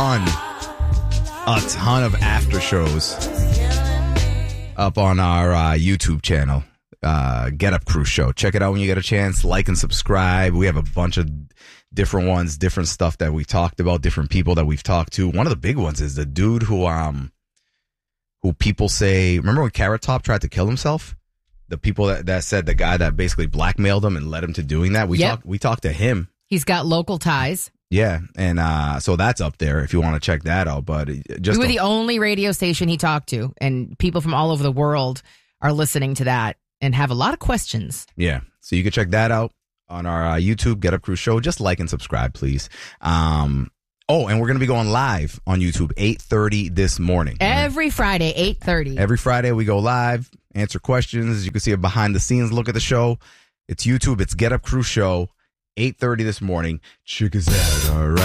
a ton of after shows up on our YouTube channel, Get Up Crew Show. Check it out when you get a chance. Like and subscribe. We have a bunch of different ones, different stuff that we talked about, different people that we've talked to. One of the big ones is the dude who people say, remember when Carrot Top tried to kill himself? The people that said the guy that basically blackmailed him and led him to doing that. We talked to him. He's got local ties. Yeah, and so that's up there if you want to check that out. But we were the only radio station he talked to, and people from all over the world are listening to that and have a lot of questions. Yeah, so you can check that out on our YouTube, Get Up Crew Show. Just like and subscribe, please. And we're going to be going live on YouTube 8:30 this morning. Every Friday, 8:30. Every Friday we go live, answer questions. You can see a behind the scenes look at the show. It's YouTube. It's Get Up Crew Show, 8:30 this morning. Check us out, all right?